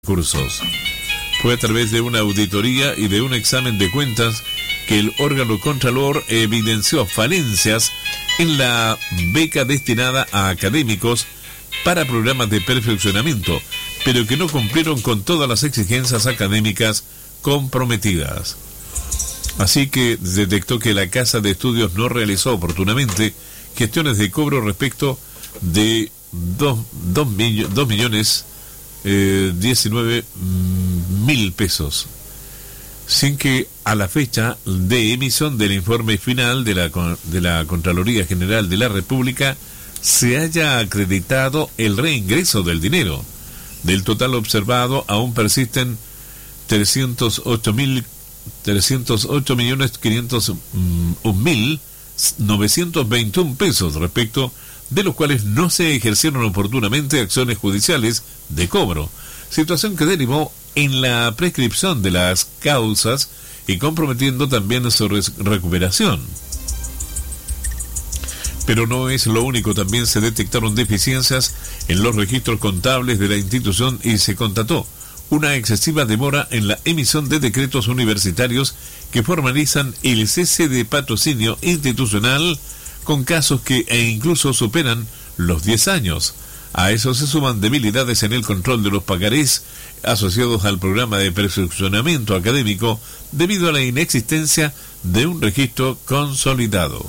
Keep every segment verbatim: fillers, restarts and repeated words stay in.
cursos. Fue a través de una auditoría y de un examen de cuentas que el órgano contralor evidenció falencias en la beca destinada a académicos para programas de perfeccionamiento, pero que no cumplieron con todas las exigencias académicas comprometidas. Así que detectó que la Casa de Estudios no realizó oportunamente gestiones de cobro respecto de dos millones diecinueve mil pesos, sin que a la fecha de emisión del informe final de la, de la Contraloría General de la República se haya acreditado el reingreso del dinero. Del total observado, aún persisten trescientos ocho millones quinientos un mil novecientos veintiuno pesos, respecto de los cuales no se ejercieron oportunamente acciones judiciales de cobro, situación que derivó en la prescripción de las causas y comprometiendo también su recuperación. Pero no es lo único, también se detectaron deficiencias en los registros contables de la institución y se constató una excesiva demora en la emisión de decretos universitarios que formalizan el cese de patrocinio institucional, con casos que e incluso superan los diez años. A eso se suman debilidades en el control de los pagarés asociados al programa de perfeccionamiento académico debido a la inexistencia de un registro consolidado.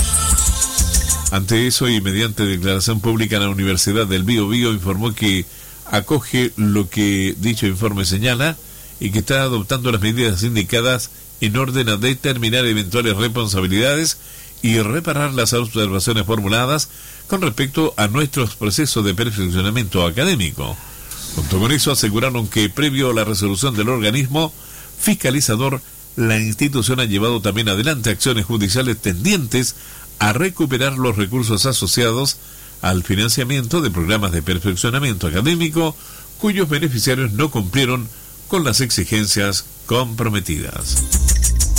Ante eso y mediante declaración pública, la Universidad del Biobío informó que acoge lo que dicho informe señala y que está adoptando las medidas indicadas en orden a determinar eventuales responsabilidades y reparar las observaciones formuladas con respecto a nuestros procesos de perfeccionamiento académico. Junto con eso, aseguraron que previo a la resolución del organismo fiscalizador, la institución ha llevado también adelante acciones judiciales tendientes a recuperar los recursos asociados al financiamiento de programas de perfeccionamiento académico cuyos beneficiarios no cumplieron con las exigencias comprometidas.